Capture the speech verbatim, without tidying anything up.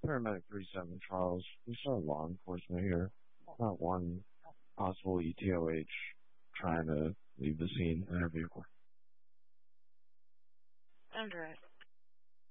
Paramedic three seven Charles, we saw law enforcement here. Not one possible E T O H trying to leave the scene in their vehicle. Under it.